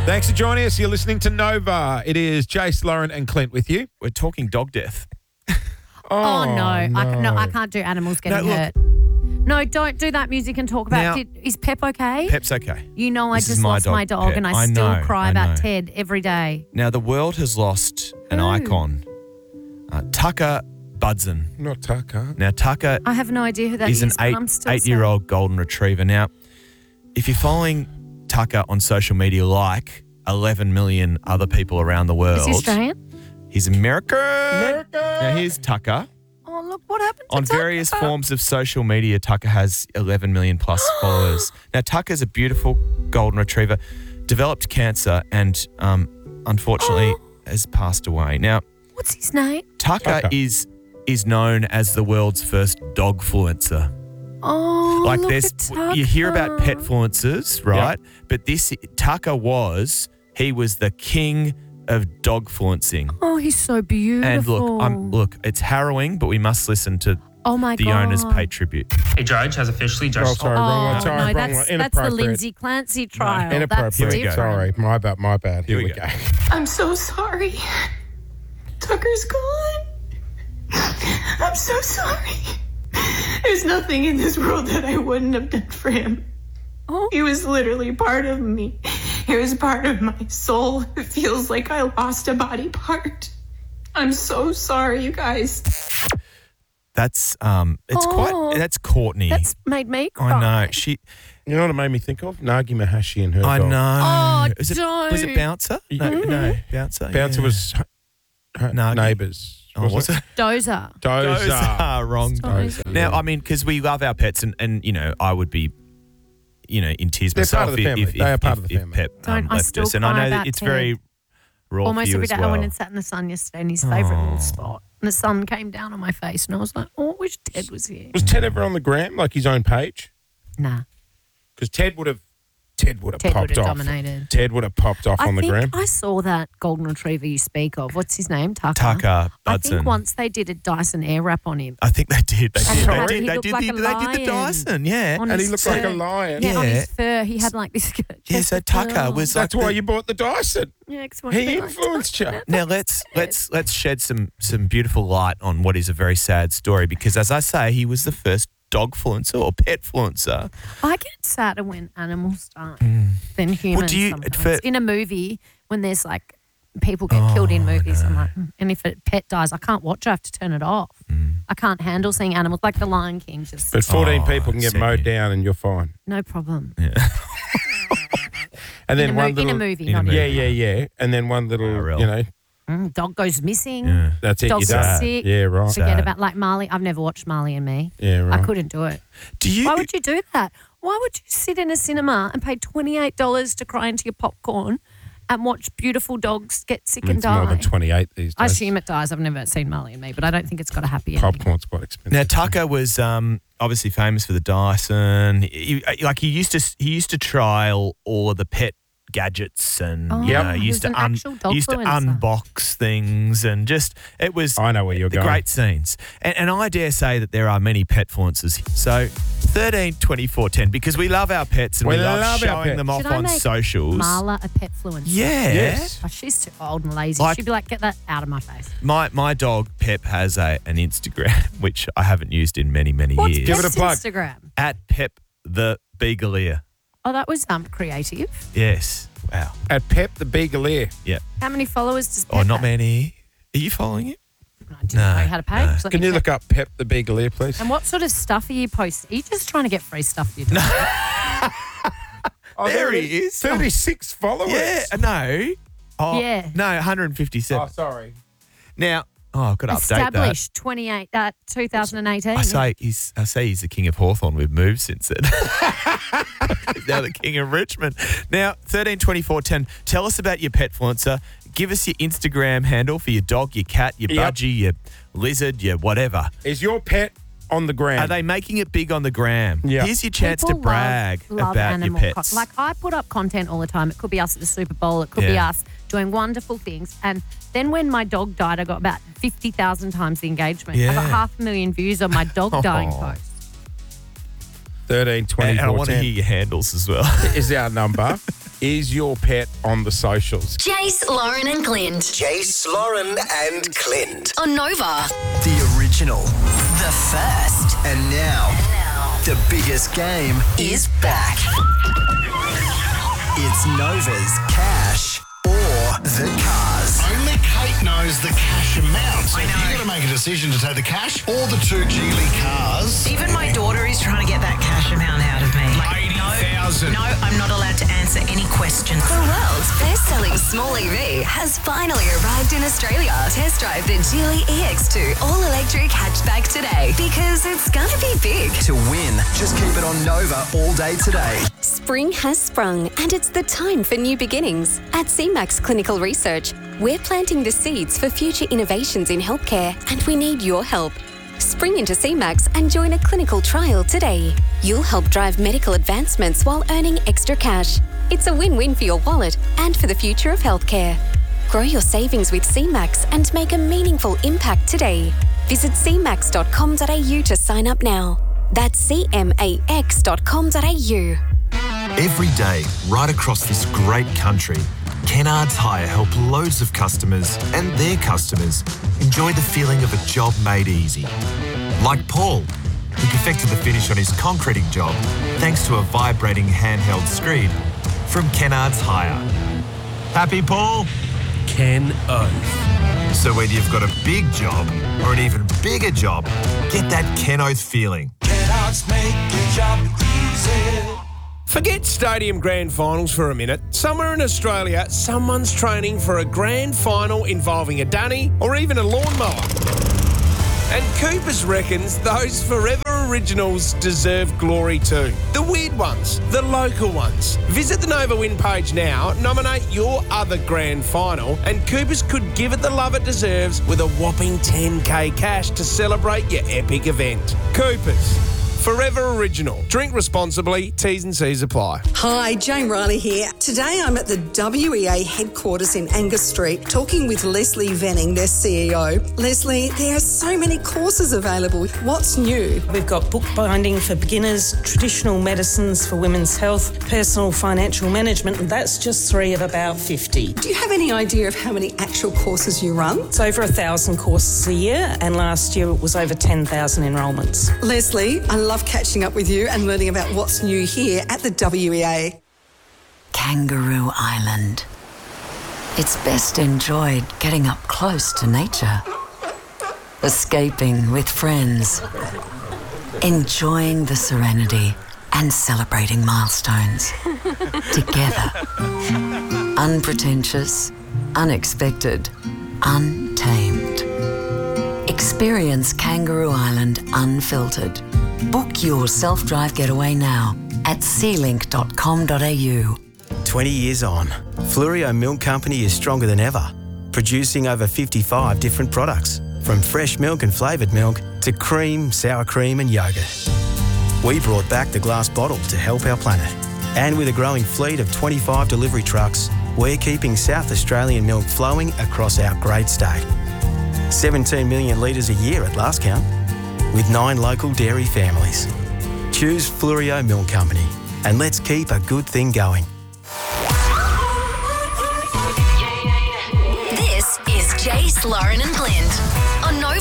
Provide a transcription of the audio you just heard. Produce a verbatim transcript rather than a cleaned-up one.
Thanks for joining us. You're listening to Nova. It is Jace, Lauren and Clint with you. We're talking dog death. Oh, no. I, no. no, I can't do animals getting look. hurt. No, don't do that music and talk about Now- it. Is Pep okay? Pep's okay. You know I This is just my lost dog, my dog Pep. and I, I still know, cry I about know. Ted every day. Now, the world has lost an Who? icon, uh, Tucker Budson. Not Tucker. Now, Tucker I have no idea who that is is, an but eight, I'm still eight-year-old golden retriever. Now, if you're following Tucker on social media like eleven million other people around the world. sad. Is he Australian? He's American. America. Now, here's Tucker. Oh, look what happened to On Tucker. various forms of social media, Tucker has eleven million plus followers. Now, Tucker's a beautiful golden retriever, developed cancer, and um, unfortunately has passed away. Now, What's his name? Tucker, Tucker. is is known as the world's first dogfluencer. Oh, Like look there's, at Tucker. you hear about petfluencers, right? But this Tucker was he was the king of dogfluencing. Oh, he's so beautiful. And look, I'm look, it's harrowing, but we must listen to oh my the God. owners pay tribute. A judge has officially Oh, judged sorry, wrong one. Oh, Sorry, no, wrong that's, one. that's the Inappropriate. Lindsay Clancy trial. That's Inappropriate. Here we go. Sorry, my bad, my bad. Here, Here we we go. go. I'm so sorry. Tucker's gone. I'm so sorry. There's nothing in this world that I wouldn't have done for him. Oh. He was literally part of me. He was part of my soul. It feels like I lost a body part. I'm so sorry, you guys. That's um it's Oh. quite that's Courtney. That's made me cry. I know. She You know what it made me think of? Nagi Mahashi and her I dog. know. Oh, was it don't. was it Bouncer? No, no, Bouncer. Bouncer yeah. was her Nagi. neighbours. Oh, was it? Dozer. Dozer. Dozer. Wrong. Dozer. Now, I mean, because we love our pets, and, and you know, I would be, you know, in tears They're myself part of the if, family. if, They are if, part if, of the if family. Pep um, Don't- I left still us, and I cry know that about it's Ted. very raw Almost for you every as day well. I went and sat in the sun yesterday in his favourite little spot. And the sun came down on my face and I was like, oh, I wish Ted was here. Was Ted ever on the gram, like his own page? Nah. Because Ted would have, Ted would have Ted popped would have off. dominated. Ted would have popped off I on the think gram. I saw that golden retriever you speak of. What's his name? Tucker. Tucker I Budson. think once they did a Dyson air wrap on him. I think they did. They And did. he They had- did. he They looked did, like the, a they did the lion Dyson. Yeah. on And he his looked like a fur. lion. Yeah, on Yeah. his fur, he had like this. Yeah. So Tucker was like That's why the- you bought the Dyson. Yeah, 'cause he wanted to He be like influenced you. Tucker. Now let's let's let's shed some some beautiful light on what is a very sad story, because as I say, he was the first dogfluencer or petfluencer. I get sadder when animals die than humans. do you- sometimes. for- in a movie, when there's like people get killed in movies, I'm like, mm. and if a pet dies, I can't watch. I have to turn it off. I can't handle seeing animals like the Lion King. Just But fourteen Oh, people can get see. mowed down and you're fine. no problem. And then In a mo- one in little, a movie, in a not movie. Yeah, yeah, yeah. And then one little, Oh, real. you know, Mm, dog goes missing. Yeah. that's it. Dog's You're done. sick. Yeah, right. Forget Sad. about like Marley. I've never watched Marley and Me. Yeah, right. I couldn't do it. Do you? Why would you do that? Why would you sit in a cinema and pay twenty-eight dollars to cry into your popcorn and watch beautiful dogs get sick I mean, and it's more die? than twenty-eight these days. I assume it dies. I've never seen Marley and Me, but I don't think it's got a happy ending. Popcorn's quite expensive. Now Tucker was um, obviously famous for the Dyson. He, like he used to he used to trial all of the pet gadgets and Oh, you Yep. know, he used was to an un, actual dog used to influencer. unbox things and just it was I know where you're the going. great scenes. And, and I dare say that there are many petfluencers. So thirteen twenty-four ten, because we love our pets and we, We love, love our showing pets. them off Should I on make socials. Marla a petfluencer? Yeah. Yes. Oh, she's too old and lazy. Like- She'd be like, get that out of my face. My my dog Pep has a an Instagram which I haven't used in many many What's years. Give it a Pep's plug. Instagram? At Pep the Beagleier. Oh, that was um creative. Yes. Wow. At Pep the Beagleier. Yeah. How many followers does Pep Oh, not have? many. Are you following it? I didn't No, know you had a page. no. Let Can me you check. look up Pep the Beagleier, please? And what sort of stuff are you posting? Are you just trying to get free stuff? You do? Oh, There it he is. thirty-six followers. Yeah. No. Oh, Yeah. No, one hundred Oh, fifty-seven. sorry. Now, oh, I've got to update that. Established twenty-eight, uh, twenty eighteen. I say he's. I say he's the king of Hawthorn. We've moved since then. He's now the king of Richmond. Now, thirteen twenty-four ten. Tell us about your petfluencer. Give us your Instagram handle for your dog, your cat, your Yep. budgie, your lizard, your whatever. Is your pet on the ground? Are they making it big on the gram? Yeah. Here's your chance People to brag love, love about your animal pets. co- like I put up content all the time. It could be us at the Super Bowl. It could be Yeah. us doing wonderful things. And then when my dog died, I got about fifty thousand times the engagement. I got Yeah. half a million views on my dog dying Oh. post. thirteen and, twenty-four and I want to ten hear your handles as well. is our number. is your pet on the socials? Jace, Lauren and Clint. Jace, Lauren and Clint. On Nova. The original. The first. And now, the biggest game Is back. It's Nova's Cash or the Cars. Only Kate knows the cash amount. So you've got to make a decision to take the cash or the two Geely cars. Even my daughter is trying to get that cash amount out of me. eighty thousand. No, I'm not allowed to answer any questions. The world's best-selling small E V has finally arrived in Australia. Test drive the Geely E X two all-electric hatchback today because it's gonna be big. To win, just keep it on Nova all day today. Spring has sprung and it's the time for new beginnings. At C MAX Clinical Research, we're planting the seeds for future innovations in healthcare and we need your help. Spring into C MAX and join a clinical trial today. You'll help drive medical advancements while earning extra cash. It's a win-win for your wallet and for the future of healthcare. Grow your savings with C MAX and make a meaningful impact today. Visit c max dot com dot a u to sign up now. That's c max dot com dot a u. Every day, right across this great country, Kennards Hire help loads of customers and their customers enjoy the feeling of a job made easy. Like Paul, who perfected the finish on his concreting job thanks to a vibrating handheld screed from Kennards Hire. Happy, Paul? Ken Oath. So whether you've got a big job or an even bigger job, get that Ken Oath feeling. Kennards make your job easy. Forget stadium grand finals for a minute. Somewhere in Australia, someone's training for a grand final involving a dunny or even a lawnmower. And Coopers reckons those Forever Originals deserve glory too. The weird ones, the local ones. Visit the Nova Win page now, nominate your other grand final, and Coopers could give it the love it deserves with a whopping ten K cash to celebrate your epic event. Coopers. Forever Original. Drink responsibly. T's and C's apply. Hi, Jane Riley here. Today I'm at the W E A headquarters in Angus Street talking with Leslie Venning, their C E O. Leslie, there are so many courses available. What's new? We've got bookbinding for beginners, traditional medicines for women's health, personal financial management, and that's just three of about fifty. Do you have any idea of how many actual courses you run? It's over a thousand courses a year, and last year it was over ten thousand enrolments. Leslie, I love catching up with you and learning about what's new here at the W E A. Kangaroo Island. It's best enjoyed getting up close to nature, escaping with friends, enjoying the serenity and celebrating milestones together. Unpretentious, unexpected, untamed. Experience Kangaroo Island unfiltered. Book your self-drive getaway now at c link dot com dot a u. twenty years on, Flurio Milk Company is stronger than ever, producing over fifty-five different products, from fresh milk and flavoured milk to cream, sour cream and yoghurt. We brought back the glass bottle to help our planet. And with a growing fleet of twenty-five delivery trucks, we're keeping South Australian milk flowing across our great state. seventeen million litres a year at last count, with nine local dairy families. Choose Flurio Milk Company and let's keep a good thing going. This is Jace, Lauren and Clint.